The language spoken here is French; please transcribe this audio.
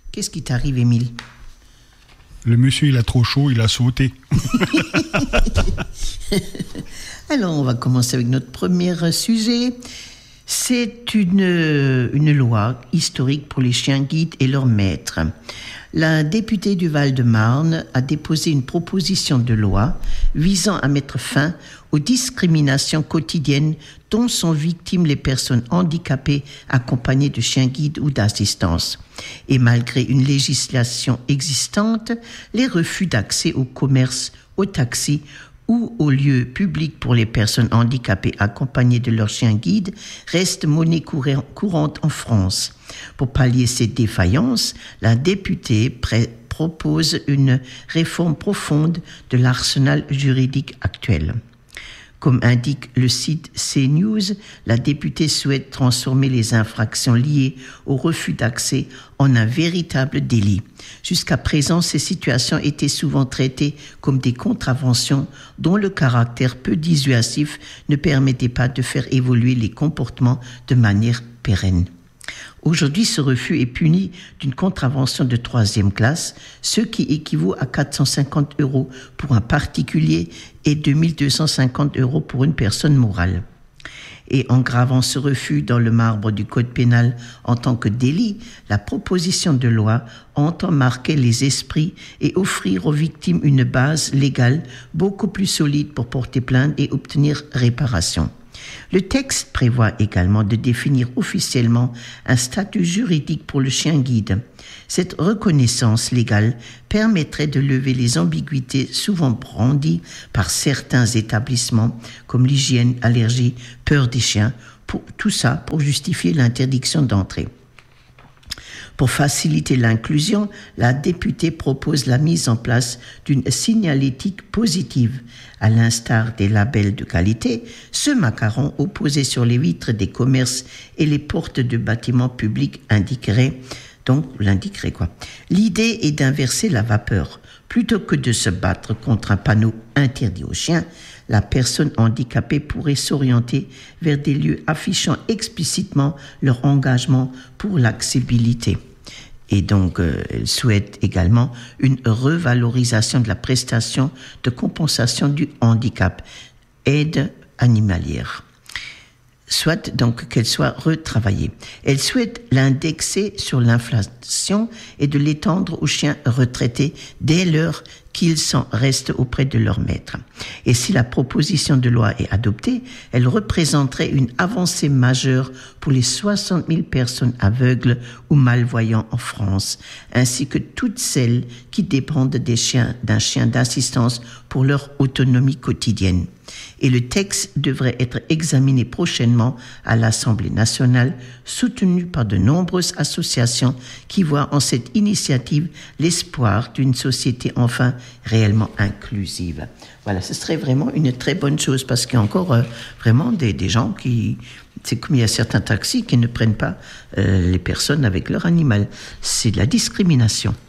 Qu'est-ce qui t'arrive, Émile? Le monsieur, il a trop chaud, il a sauté. Alors, on va commencer avec notre premier sujet. C'est une loi historique pour les chiens guides et leurs maîtres. La députée du Val-de-Marne a déposé une proposition de loi visant à mettre fin aux discriminations quotidiennes dont sont victimes les personnes handicapées accompagnées de chiens guides ou d'assistance. Et malgré une législation existante, les refus d'accès au commerce, aux taxis ou aux lieux publics pour les personnes handicapées accompagnées de leurs chiens guides restent monnaie courante en France. Pour pallier ces défaillances, la députée propose une réforme profonde de l'arsenal juridique actuel. Comme indique le site CNews, la députée souhaite transformer les infractions liées au refus d'accès en un véritable délit. Jusqu'à présent, ces situations étaient souvent traitées comme des contraventions dont le caractère peu dissuasif ne permettait pas de faire évoluer les comportements de manière pérenne. Aujourd'hui, ce refus est puni d'une contravention de 3e classe, ce qui équivaut à 450 € pour un particulier et 2250 € pour une personne morale. Et en gravant ce refus dans le marbre du Code pénal en tant que délit, la proposition de loi entend marquer les esprits et offrir aux victimes une base légale beaucoup plus solide pour porter plainte et obtenir réparation. Le texte prévoit également de définir officiellement un statut juridique pour le chien guide. Cette reconnaissance légale permettrait de lever les ambiguïtés souvent brandies par certains établissements comme l'hygiène, allergie, peur des chiens, tout ça pour justifier l'interdiction d'entrée. Pour faciliter l'inclusion, la députée propose la mise en place d'une signalétique positive. À l'instar des labels de qualité, ce macaron opposé sur les vitres des commerces et les portes de bâtiments publics l'indiquerait. L'idée est d'inverser la vapeur. Plutôt que de se battre contre un panneau interdit aux chiens, la personne handicapée pourrait s'orienter vers des lieux affichant explicitement leur engagement pour l'accessibilité. Et donc, elle souhaite également une revalorisation de la prestation de compensation du handicap, aide animalière. Soit donc qu'elle soit retravaillée. Elle souhaite l'indexer sur l'inflation et de l'étendre aux chiens retraités dès lors qu'ils restent auprès de leur maître. Et si la proposition de loi est adoptée, elle représenterait une avancée majeure pour les 60 000 personnes aveugles ou malvoyants en France, ainsi que toutes celles qui dépendent d'un chien d'assistance pour leur autonomie quotidienne. Et le texte devrait être examiné prochainement à l'Assemblée nationale, soutenu par de nombreuses associations qui voient en cette initiative l'espoir d'une société enfin réellement inclusive. Voilà, ce serait vraiment une très bonne chose parce qu'il y a encore vraiment des gens qui... C'est comme il y a certains taxis qui ne prennent pas les personnes avec leur animal. C'est de la discrimination.